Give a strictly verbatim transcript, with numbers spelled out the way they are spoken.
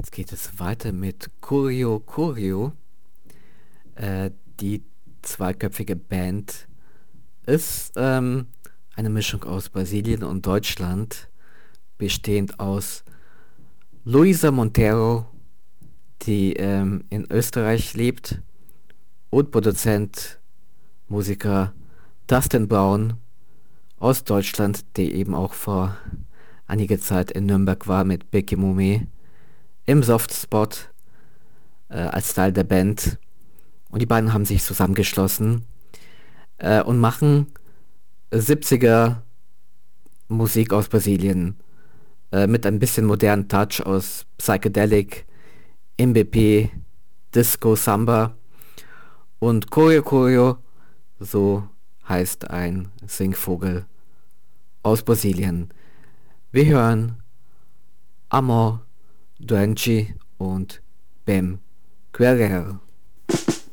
Jetzt geht es weiter mit Curio Curio. Äh, die zweiköpfige Band ist ähm, eine Mischung aus Brasilien und Deutschland, bestehend aus Luisa Montero, die ähm, in Österreich lebt, und Produzent, Musiker Dustin Brown aus Deutschland, der eben auch vor einiger Zeit in Nürnberg war mit Becky Mume im Softspot äh, als Teil der Band. Und die beiden haben sich zusammengeschlossen äh, und machen siebziger Musik aus Brasilien äh, mit ein bisschen modernen Touch aus Psychedelic, M B P, Disco, Samba und Choreo Choreo, so heißt ein Singvogel aus Brasilien. Wir hören Amor, Doenchi und Bem Guerrero.